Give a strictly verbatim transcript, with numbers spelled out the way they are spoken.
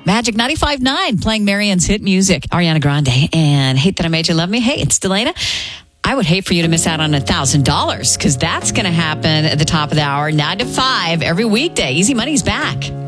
Magic ninety-five point nine playing Marianne's hit music. Ariana Grande and Hate That I Made You Love Me. Hey, it's Delana. I would hate for you to miss out on one thousand dollars because that's going to happen at the top of the hour, nine to five, every weekday. Easy Money's back.